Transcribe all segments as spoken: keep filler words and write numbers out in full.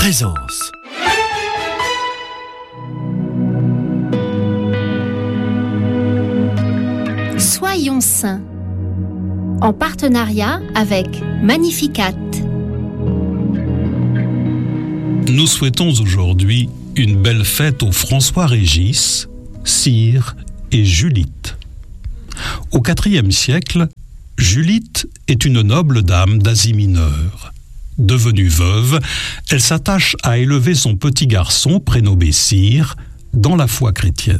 Présence. Soyons saints, en partenariat avec Magnificat. Nous souhaitons aujourd'hui une belle fête aux François-Régis, Cyr et Julite. Au quatrième siècle, Julite est une noble dame d'Asie mineure. Devenue veuve, elle s'attache à élever son petit garçon, prénommé Cyr, dans la foi chrétienne.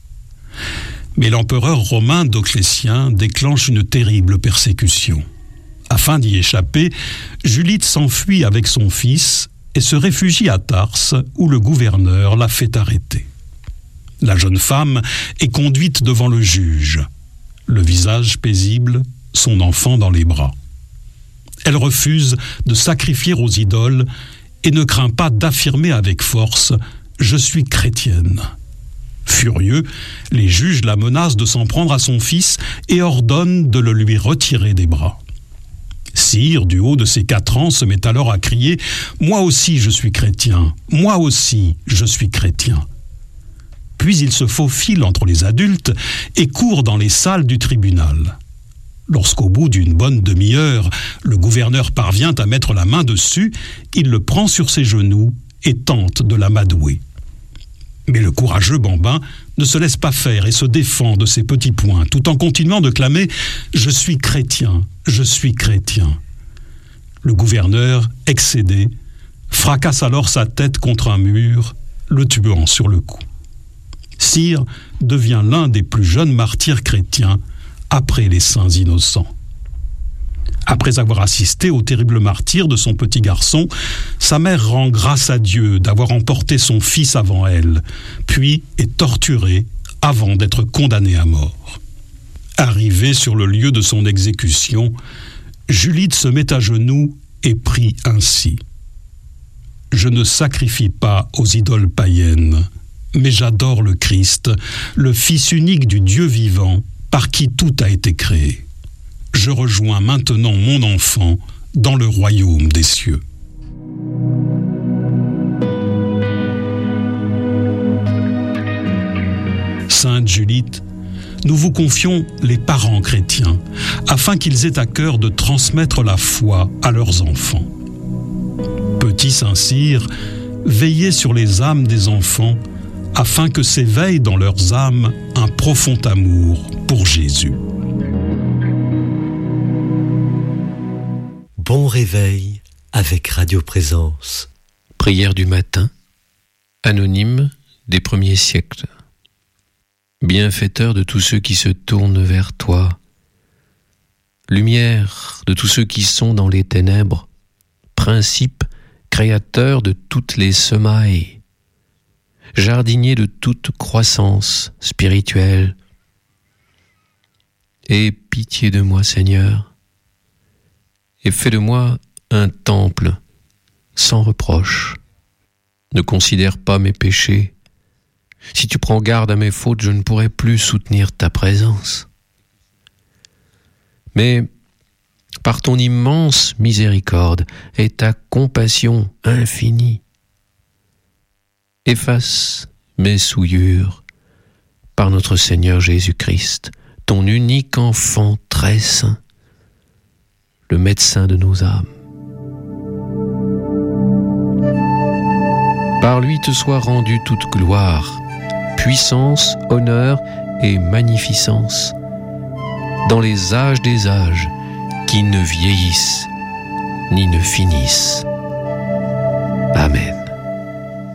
Mais l'empereur romain Dioclétien déclenche une terrible persécution. Afin d'y échapper, Julite s'enfuit avec son fils et se réfugie à Tarse, où le gouverneur l'a fait arrêter. La jeune femme est conduite devant le juge, le visage paisible, son enfant dans les bras. Elle refuse de sacrifier aux idoles et ne craint pas d'affirmer avec force « Je suis chrétienne ». Furieux, les juges la menacent de s'en prendre à son fils et ordonnent de le lui retirer des bras. Cyr, du haut de ses quatre ans, se met alors à crier « Moi aussi je suis chrétien, moi aussi je suis chrétien ». Puis il se faufile entre les adultes et court dans les salles du tribunal. Lorsqu'au bout d'une bonne demi-heure, le gouverneur parvient à mettre la main dessus, il le prend sur ses genoux et tente de l'amadouer. Mais le courageux bambin ne se laisse pas faire et se défend de ses petits poings, tout en continuant de clamer « Je suis chrétien, je suis chrétien ». Le gouverneur, excédé, fracasse alors sa tête contre un mur, le tuant sur le coup. Cyr devient l'un des plus jeunes martyrs chrétiens après les saints innocents. Après avoir assisté au terrible martyre de son petit garçon, sa mère rend grâce à Dieu d'avoir emporté son fils avant elle, puis est torturée avant d'être condamnée à mort. Arrivée sur le lieu de son exécution, Julite se met à genoux et prie ainsi. « Je ne sacrifie pas aux idoles païennes, mais j'adore le Christ, le Fils unique du Dieu vivant, par qui tout a été créé. Je rejoins maintenant mon enfant dans le royaume des cieux. » Sainte Julite, nous vous confions les parents chrétiens, afin qu'ils aient à cœur de transmettre la foi à leurs enfants. Petit Saint Cyr, veillez sur les âmes des enfants, afin que s'éveille dans leurs âmes un profond amour pour Jésus. Bon réveil avec Radio Présence. Prière du matin, anonyme des premiers siècles. Bienfaiteur de tous ceux qui se tournent vers toi, lumière de tous ceux qui sont dans les ténèbres, principe créateur de toutes les semailles, jardinier de toute croissance spirituelle. Aie pitié de moi, Seigneur, et fais de moi un temple sans reproche. Ne considère pas mes péchés. Si tu prends garde à mes fautes, je ne pourrai plus soutenir ta présence. Mais par ton immense miséricorde et ta compassion infinie, efface mes souillures par notre Seigneur Jésus-Christ, ton unique enfant très saint, le médecin de nos âmes. Par lui te soit rendue toute gloire, puissance, honneur et magnificence, dans les âges des âges, qui ne vieillissent ni ne finissent.